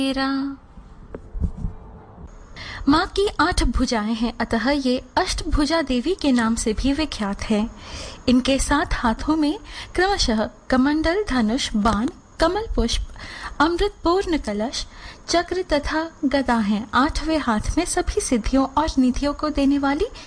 मेरा माँ की 8 भुजाएं हैं, अतः ये अष्टभुजा देवी के नाम से भी विख्यात है। इनके 7 हाथों में क्रमशः कमंडल, धनुष, बाण, कमल पुष्प, अमृत पूर्ण कलश, चक्र तथा गदा हैं। 8वें हाथ में सभी सिद्धियों और निधियों को देने वाली